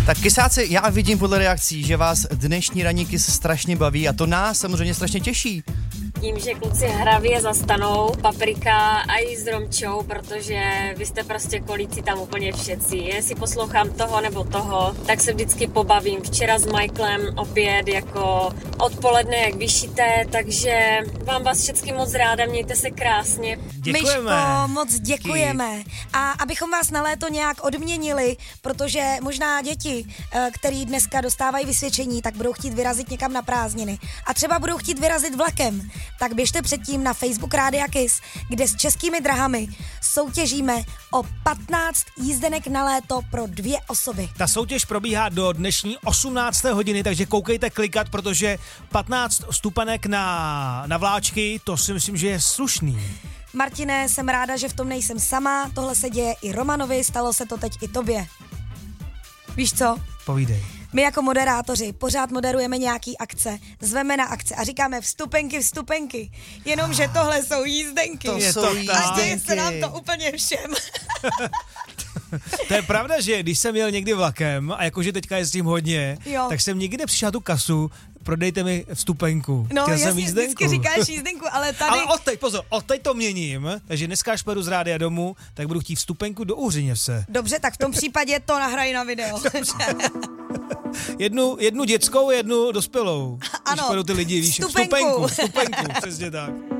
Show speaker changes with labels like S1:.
S1: Tak kysáci, já vidím podle reakcí, že vás dnešní ranní kys strašně baví a to nás samozřejmě strašně těší.
S2: Tím, že kluci hravě zastanou, Paprika a i s Romčou, protože vy jste prostě kolíci tam úplně všetci. Jestli poslouchám toho nebo toho, tak se vždycky pobavím. Včera s Michaelem opět jako odpoledne jak vyšité, takže vás všechny moc ráda, mějte se krásně.
S3: Myško, moc děkujeme. A abychom vás na léto nějak odměnili, protože možná děti, který dneska dostávají vysvědčení, tak budou chtít vyrazit někam na prázdniny. A třeba budou chtít vyrazit vlakem. Tak běžte předtím na Facebook Rádia Kiss, kde s Českými drahami soutěžíme o 15 jízdenek na léto pro 2 osoby.
S4: Ta soutěž probíhá do dnešní 18. hodiny, takže koukejte klikat, protože 15 vstupenek na vláčky, to si myslím, že je slušný.
S3: Martine, jsem ráda, že v tom nejsem sama, tohle se děje i Romanovi, stalo se to teď i tobě. Víš co?
S4: Povídej.
S3: My jako moderátoři pořád moderujeme nějaký akce, zveme na akce a říkáme vstupenky, jenomže tohle jsou jízdenky. A děje se nám to úplně všem.
S4: To je pravda, že když jsem jel někdy vlakem a jakože teďka jezdím hodně, tak jsem nikdy nepřišel na tu kasu, prodejte mi vstupenku.
S3: No jasně, vždycky říkáš jízdenku, ale tady...
S4: Ale odteď to měním, takže dneska až pojedu z rádia domů, tak budu chtít vstupenku do Uhřiněvce.
S3: Dobře, tak v tom případě to nahrají na video.
S4: jednu dětskou, jednu dospělou.
S3: Ano,
S4: když pojedou ty lidi, víš, vstupenku, přesně tak.